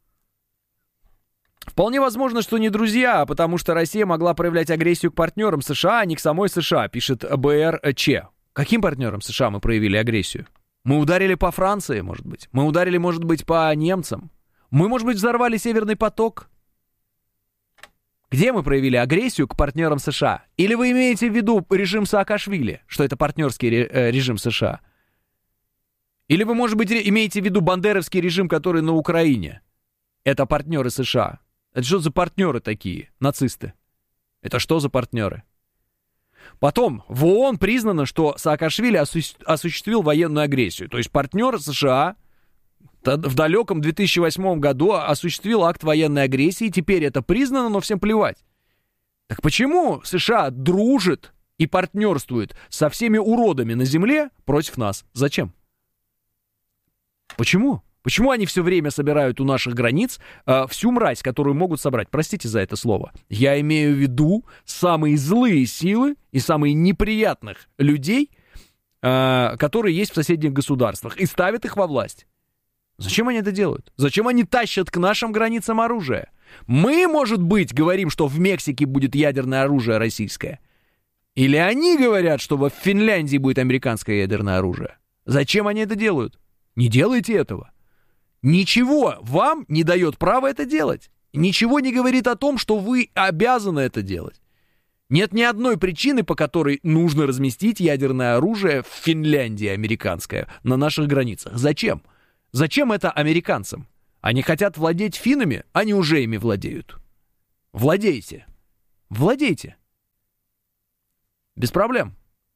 Speaker 1: Вполне возможно, что не друзья, потому что Россия могла проявлять агрессию к партнерам США, а не к самой США, пишет БРЧ. Каким партнерам США мы проявили агрессию? Мы ударили по Франции, может быть. Мы ударили, может быть, по немцам. Мы, может быть, взорвали Северный поток. Где мы проявили агрессию к партнерам США? Или вы имеете в виду режим Саакашвили, что это партнерский режим США? Или вы, может быть, имеете в виду бандеровский режим, который на Украине? Это партнеры США. Это что за партнеры такие, нацисты? Это что за партнеры? Потом, в ООН признано, что Саакашвили осуществил военную агрессию. То есть партнер США в далеком 2008 году осуществил акт военной агрессии. Теперь это признано, но всем плевать. Так почему США дружит и партнерствует со всеми уродами на земле против нас? Зачем? Почему? Почему они все время собирают у наших границ всю мразь, которую могут собрать? Простите за это слово. Я имею в виду самые злые силы и самые неприятных людей, которые есть в соседних государствах, и ставят их во власть. Зачем они это делают? Зачем они тащат к нашим границам оружие? Мы, может быть, говорим, что в Мексике будет ядерное оружие российское. Или они говорят, что в Финляндии будет американское ядерное оружие? Зачем они это делают? Не делайте этого. Ничего вам не дает права это делать. Ничего не говорит о том, что вы обязаны это делать. Нет ни одной причины, по которой нужно разместить ядерное оружие в Финляндии американское на наших границах. Зачем? Зачем это американцам? Они хотят владеть финнами, они уже ими владеют. Владейте. Владейте. Без проблем.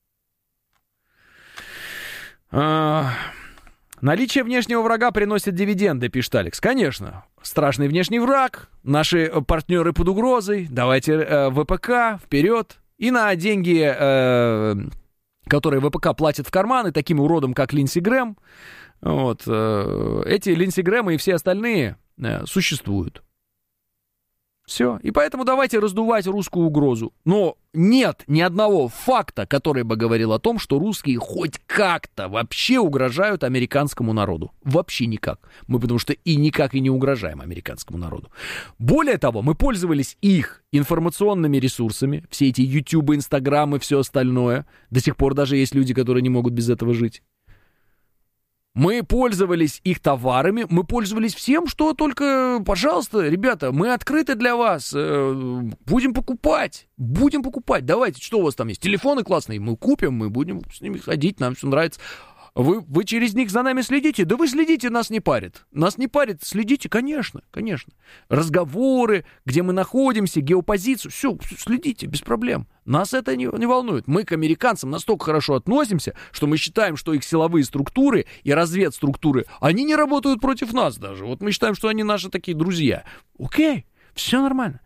Speaker 1: Наличие внешнего врага приносит дивиденды, пишет Алекс. Конечно. Страшный внешний враг, наши партнеры под угрозой. Давайте ВПК вперед. И на деньги, которые ВПК платит в карманы таким уродам, как Линдси Грэм, вот, эти Линдси Грэмы и все остальные существуют. Все. И поэтому давайте раздувать русскую угрозу. Но нет ни одного факта, который бы говорил о том, что русские хоть как-то вообще угрожают американскому народу. Вообще никак. Мы потому что и никак и не угрожаем американскому народу. Более того, мы пользовались их информационными ресурсами. Все эти ютубы, инстаграмы, все остальное. До сих пор даже есть люди, которые не могут без этого жить. Мы пользовались их товарами, мы пользовались всем, что только, пожалуйста, ребята, мы открыты для вас, будем покупать, давайте, что у вас там есть, телефоны классные, мы купим, мы будем с ними ходить, нам все нравится. Вы через них за нами следите? Да вы следите, нас не парит. Нас не парит, следите, конечно. Разговоры, где мы находимся, геопозицию, все, следите, без проблем. Нас это не волнует. Мы к американцам настолько хорошо относимся, что мы считаем, что их силовые структуры и разведструктуры, они не работают против нас даже. Вот мы считаем, что они наши такие друзья. Окей, все нормально.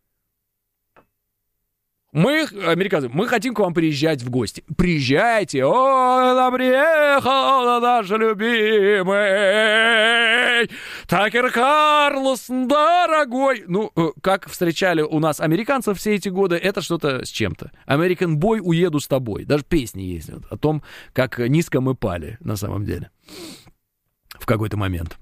Speaker 1: Мы, американцы, мы хотим к вам приезжать в гости. Приезжайте. О, нам приехал наш любимый Такер Карлсон, дорогой. Ну, как встречали у нас американцев все эти годы, это что-то с чем-то. American Boy, уеду с тобой. Даже песни есть вот, о том, как низко мы пали на самом деле. В какой-то момент.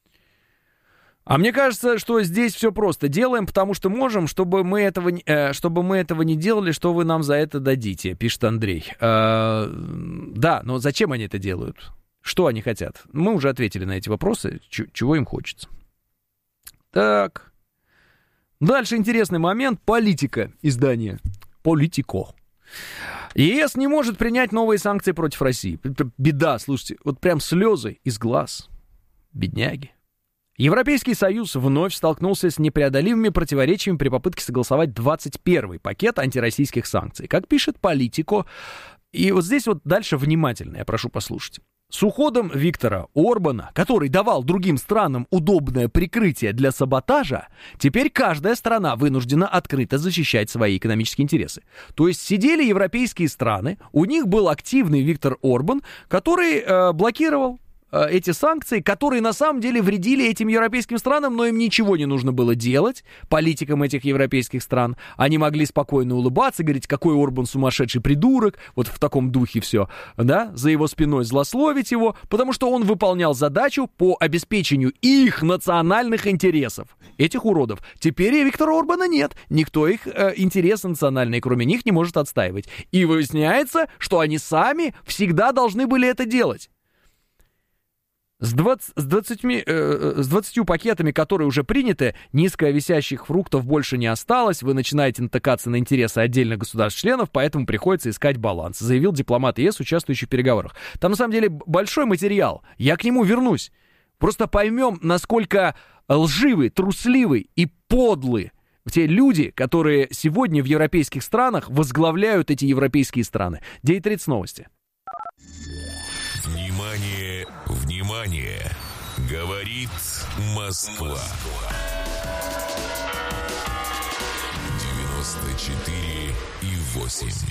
Speaker 1: А мне кажется, что здесь все просто. Делаем, потому что можем, чтобы мы этого не делали, что вы нам за это дадите, пишет Андрей. Да, но зачем они это делают? Что они хотят? Мы уже ответили на эти вопросы, чего им хочется. Так. Дальше интересный момент. Политика. Издание. Политико. ЕС не может принять новые санкции против России. Беда, слушайте. Вот прям слезы из глаз. Бедняги. Европейский Союз вновь столкнулся с непреодолимыми противоречиями при попытке согласовать 21-й пакет антироссийских санкций. Как пишет Политико, и вот здесь вот дальше внимательно, я прошу послушать. С уходом Виктора Орбана, который давал другим странам удобное прикрытие для саботажа, теперь каждая страна вынуждена открыто защищать свои экономические интересы. То есть сидели европейские страны, у них был активный Виктор Орбан, который блокировал эти санкции, которые на самом деле вредили этим европейским странам, но им ничего не нужно было делать, политикам этих европейских стран. Они могли спокойно улыбаться, говорить, какой Орбан сумасшедший придурок, вот в таком духе все, да, за его спиной злословить его, потому что он выполнял задачу по обеспечению их национальных интересов, этих уродов. Теперь и Виктора Орбана нет, никто их интересы национальные, кроме них, не может отстаивать. И выясняется, что они сами всегда должны были это делать. С 20 пакетами, которые уже приняты, низковисящих фруктов больше не осталось, вы начинаете натыкаться на интересы отдельных государств-членов, поэтому приходится искать баланс, заявил дипломат ЕС, участвующий в переговорах. Там на самом деле большой материал, я к нему вернусь. Просто поймем, насколько лживы, трусливы и подлы те люди, которые сегодня в европейских странах возглавляют эти европейские страны. 9:30 новости.
Speaker 2: Внимание, внимание! Говорит Москва. 94,8.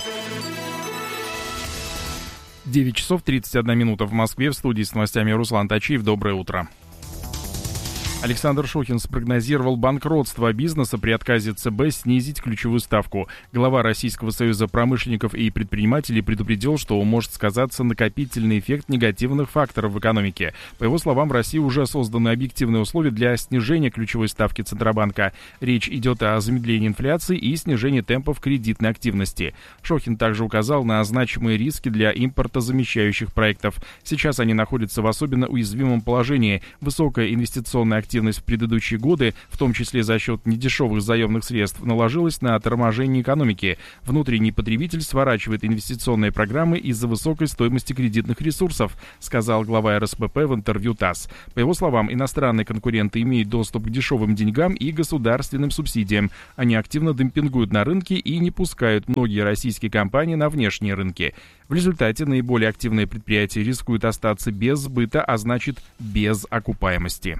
Speaker 3: 9 часов 31 минута в Москве. В студии с новостями Руслан Тачиев. Доброе утро. Александр Шохин спрогнозировал банкротство бизнеса при отказе ЦБ снизить ключевую ставку. Глава Российского союза промышленников и предпринимателей предупредил, что может сказаться накопительный эффект негативных факторов в экономике. По его словам, в России уже созданы объективные условия для снижения ключевой ставки Центробанка. Речь идет о замедлении инфляции и снижении темпов кредитной активности. Шохин также указал на значимые риски для импортозамещающих проектов. Сейчас они находятся в особенно уязвимом положении. Высокая инвестиционная активность в предыдущие годы, в том числе за счет недешевых заемных средств, наложилась на торможение экономики. Внутренний потребитель сворачивает инвестиционные программы из-за высокой стоимости кредитных ресурсов, сказал глава РСПП в интервью ТАСС. По его словам, иностранные конкуренты имеют доступ к дешевым деньгам и государственным субсидиям. Они активно демпингуют на рынке и не пускают многие российские компании на внешние рынки. В результате наиболее активные предприятия рискуют остаться без сбыта, а значит без окупаемости.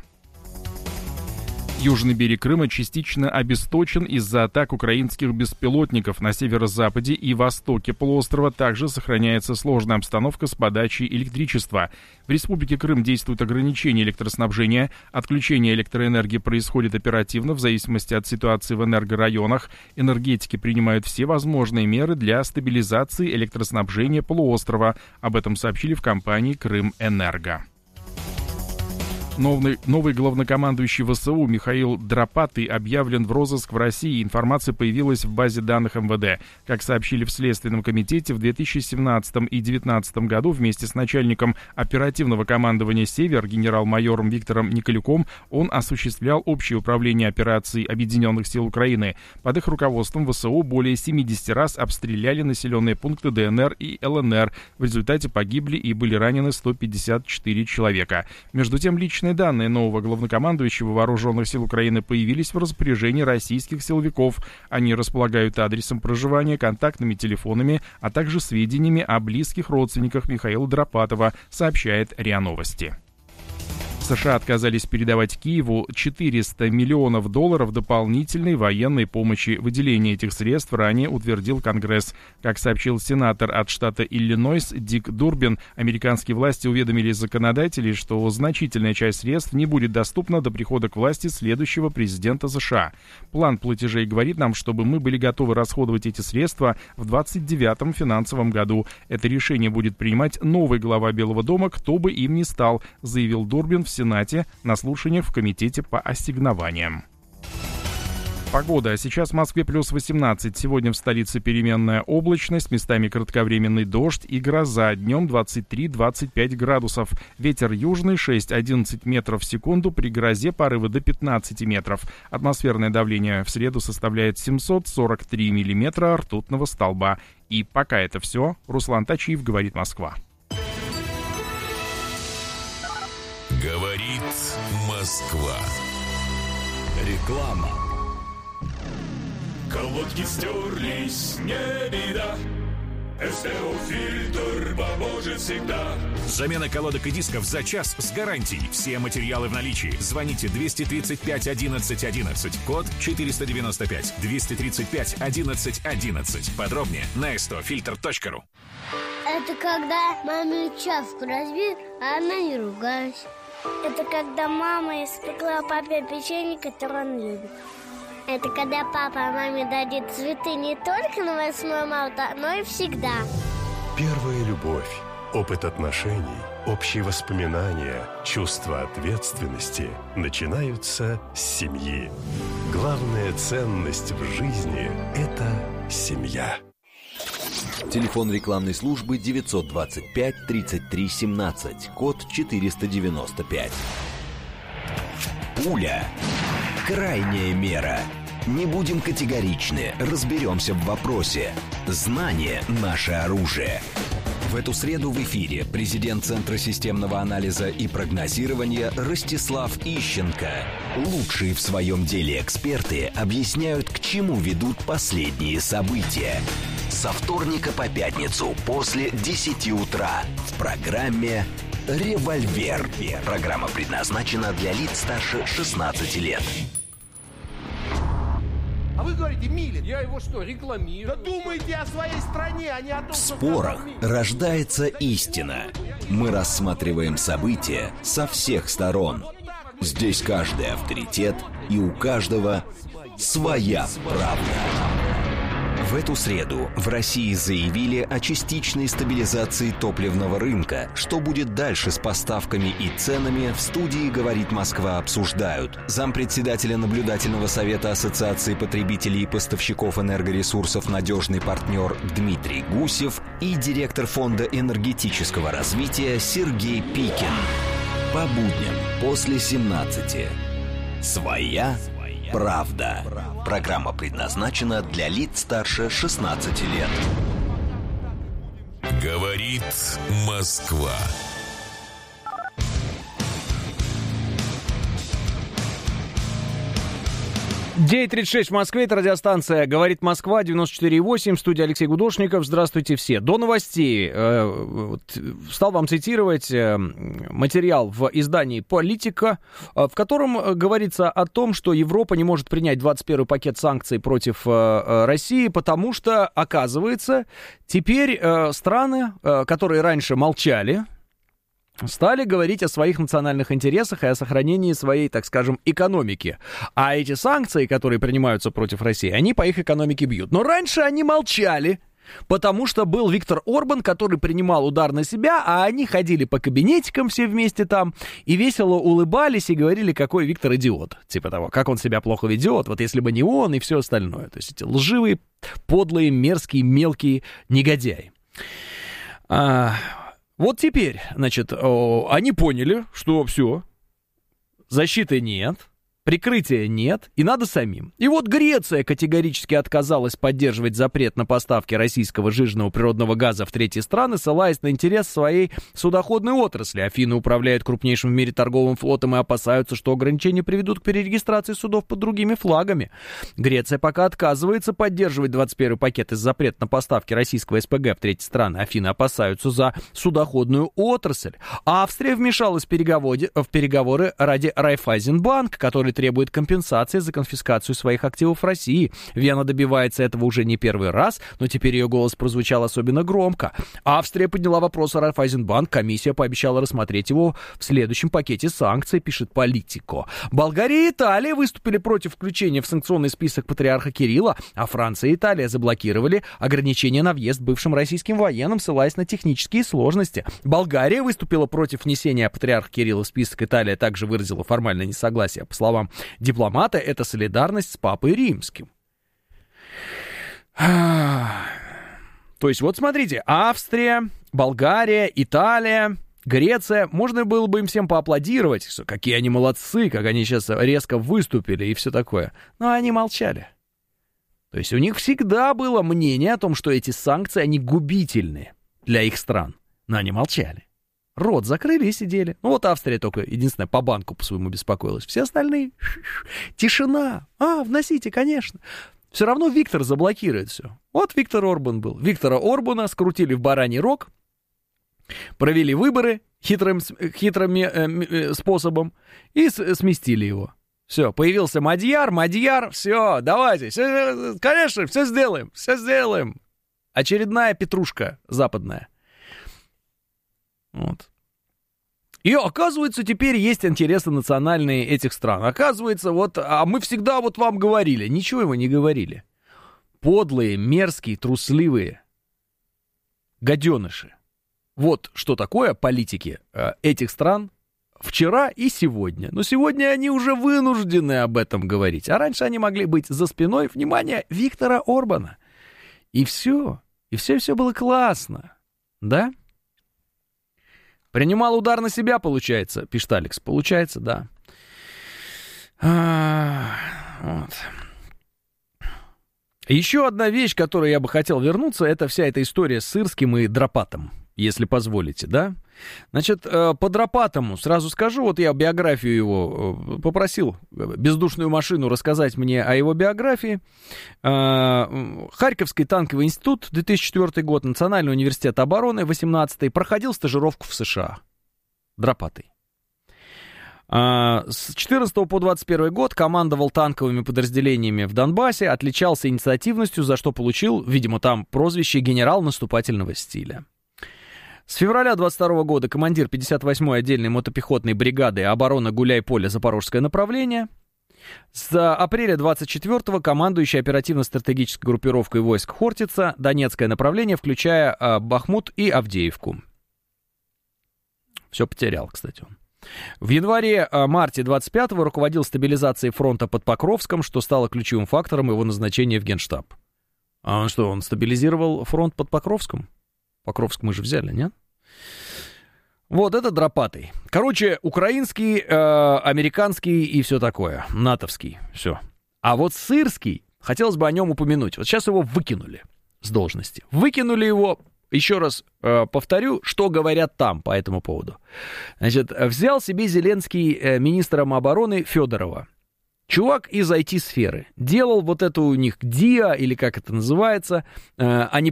Speaker 3: Южный берег Крыма частично обесточен из-за атак украинских беспилотников. На северо-западе и востоке полуострова также сохраняется сложная обстановка с подачей электричества. В Республике Крым действуют ограничения электроснабжения. Отключение электроэнергии происходит оперативно в зависимости от ситуации в энергорайонах. Энергетики принимают все возможные меры для стабилизации электроснабжения полуострова. Об этом сообщили в компании «Крымэнерго». Новый главнокомандующий ВСУ Михаил Драпатый объявлен в розыск в России. Информация появилась в базе данных МВД. Как сообщили в Следственном комитете, в 2017 и 2019 году вместе с начальником оперативного командования «Север» генерал-майором Виктором Николюком он осуществлял общее управление операцией Объединенных сил Украины. Под их руководством ВСУ более 70 раз обстреляли населенные пункты ДНР и ЛНР. В результате погибли и были ранены 154 человека. Между тем, личные данные нового главнокомандующего Вооруженных сил Украины появились в распоряжении российских силовиков. Они располагают адресом проживания, контактными телефонами, а также сведениями о близких родственниках Михаила Драпатова, сообщает РИА Новости. США отказались передавать Киеву $400 миллионов дополнительной военной помощи. Выделение этих средств ранее утвердил Конгресс. Как сообщил сенатор от штата Иллинойс Дик Дурбин, американские власти уведомили законодателей, что значительная часть средств не будет доступна до прихода к власти следующего президента США. План платежей говорит нам, чтобы мы были готовы расходовать эти средства в 2029 финансовом году. Это решение будет принимать новый глава Белого дома, кто бы им ни стал, заявил Дурбин в Сенате на слушаниях в Комитете по ассигнованиям. Погода. Сейчас в Москве плюс 18. Сегодня в столице переменная облачность, местами кратковременный дождь и гроза. Днем 23-25 градусов. Ветер южный 6-11 метров в секунду, при грозе порывы до 15 метров. Атмосферное давление в среду составляет 743 миллиметра ртутного столба. И пока это все. Руслан Тачиев, говорит Москва.
Speaker 2: Говорит Москва.
Speaker 7: Реклама.
Speaker 4: Колодки стерлись, не беда. СТО-фильтр поможет всегда.
Speaker 8: Замена колодок и дисков за час с гарантией. Все материалы в наличии. Звоните 235 11 11. Код 495. 235 11 11. Подробнее на stofilter.ru.
Speaker 9: Это когда маме чашку разбил, а она не ругалась. Это когда мама испекла папе печенье, которое он любит. Это когда папа маме дарит цветы не только на 8 марта, но и всегда.
Speaker 10: Первая любовь, опыт отношений, общие воспоминания, чувство ответственности начинаются с семьи. Главная ценность в жизни – это семья.
Speaker 7: Телефон рекламной службы 925 33 17, код 495. Пуля. Крайняя мера. Не будем категоричны, разберемся в вопросе. Знание – наше оружие. В эту среду в эфире президент Центра системного анализа и прогнозирования Ростислав Ищенко. Лучшие в своем деле эксперты объясняют, к чему ведут последние события. Со вторника по пятницу после 10 утра в программе «Револьвер». Программа предназначена для лиц старше 16 лет.
Speaker 11: А вы говорите, Милин. Я его что, рекламирую? Да думайте о своей стране, а не о том,
Speaker 7: В спорах рождается истина. Мы рассматриваем события со всех сторон. Здесь каждый авторитет, и у каждого своя правда. В эту среду в России заявили о частичной стабилизации топливного рынка. Что будет дальше с поставками и ценами, в студии «Говорит Москва» обсуждают зампредседателя наблюдательного совета Ассоциации потребителей и поставщиков энергоресурсов «Надежный партнер» Дмитрий Гусев и директор Фонда энергетического развития Сергей Пикин. По будням после 17. Своя правда. Программа предназначена для лиц старше 16 лет.
Speaker 2: Говорит Москва.
Speaker 1: 9:36 в Москве, это радиостанция «Говорит Москва», 94,8, в студии Алексей Гудошников. Здравствуйте все. До новостей стал вам цитировать материал в издании «Политика», в котором говорится о том, что Европа не может принять 21-й пакет санкций против России, потому что, оказывается, теперь страны, которые раньше молчали, стали говорить о своих национальных интересах и о сохранении своей, так скажем, экономики. А эти санкции, которые принимаются против России, они по их экономике бьют. Но раньше они молчали, потому что был Виктор Орбан, который принимал удар на себя, а они ходили по кабинетикам все вместе там и весело улыбались и говорили, какой Виктор идиот. Типа того, как он себя плохо ведет, вот если бы не он и все остальное. То есть эти лживые, подлые, мерзкие, мелкие негодяи. Вот теперь, значит, они поняли, что все, защиты нет, прикрытия нет, и надо самим. И вот Греция категорически отказалась поддерживать запрет на поставки российского жиженного природного газа в третьи страны, ссылаясь на интерес своей судоходной отрасли. Афины управляют крупнейшим в мире торговым флотом и опасаются, что ограничения приведут к перерегистрации судов под другими флагами. Греция пока отказывается поддерживать 21-й пакет из запрета на поставки российского СПГ в третьи страны. Афины опасаются за судоходную отрасль. Австрия вмешалась в переговоры ради Райффайзенбанк, который требует компенсации за конфискацию своих активов в России. Вена добивается этого уже не первый раз, но теперь ее голос прозвучал особенно громко. Австрия подняла вопрос о Райффайзенбанк, комиссия пообещала рассмотреть его в следующем пакете санкций, пишет Политико. Болгария и Италия выступили против включения в санкционный список патриарха Кирилла, а Франция и Италия заблокировали ограничения на въезд бывшим российским военным, ссылаясь на технические сложности. Болгария выступила против внесения патриарха Кирилла в список, Италия также выразила формальное несогласие, по словам дипломата, это солидарность с Папой Римским. То есть, вот смотрите, Австрия, Болгария, Италия, Греция, можно было бы им всем поаплодировать, что какие они молодцы, как они сейчас резко выступили и все такое. Но они молчали. То есть у них всегда было мнение о том, что эти санкции, они губительны для их стран. Но они молчали. Рот закрыли и сидели. Ну вот Австрия только единственная по банку по-своему беспокоилась. Все остальные тишина. Вносите, конечно. Все равно Виктор заблокирует все. Вот Виктор Орбан был. Виктора Орбана скрутили в бараний рог, провели выборы хитрым способом и сместили его. Все, появился Мадьяр, все, давайте, конечно, все сделаем. Очередная петрушка западная. Вот. И оказывается, теперь есть интересы национальные этих стран. Оказывается, а мы всегда вот вам говорили. Ничего мы не говорили. Подлые, мерзкие, трусливые гаденыши. Вот что такое политики этих стран вчера и сегодня. Но сегодня они уже вынуждены об этом говорить. А раньше они могли быть за спиной, внимание, Виктора Орбана. И все было классно. Да? Принимал удар на себя, получается, пишет Алекс. Получается, да. Вот. Еще одна вещь, к которой я бы хотел вернуться, это вся эта история с Сырским и Дропатом, если позволите, да? Значит, по Дропатому сразу скажу, вот я биографию его попросил, бездушную машину, рассказать мне о его биографии. Харьковский танковый институт, 2004 год, Национальный университет обороны, 18-й, проходил стажировку в США. Дропатый. С 14 по 21 год командовал танковыми подразделениями в Донбассе, отличался инициативностью, за что получил, видимо, там прозвище «генерал наступательного стиля». С февраля 22 года командир 58-й отдельной мотопехотной бригады обороны Гуляй-Поле, Запорожское направление. С апреля 24-го командующий оперативно-стратегической группировкой войск Хортица, Донецкое направление, включая Бахмут и Авдеевку. Все потерял, кстати, он. В январе-марте 25-го руководил стабилизацией фронта под Покровском, что стало ключевым фактором его назначения в Генштаб. А он что, он стабилизировал фронт под Покровском? Покровск мы же взяли, нет? Вот, это дропатый. Короче, украинский, американский и все такое. натовский, все. А вот Сырский, хотелось бы о нем упомянуть. Вот сейчас его выкинули с должности. Выкинули его, еще раз повторю, что говорят там по этому поводу. Значит, взял себе Зеленский министром обороны Федорова. Чувак из IT-сферы. Делал вот эту у них ДИА, или как это называется, они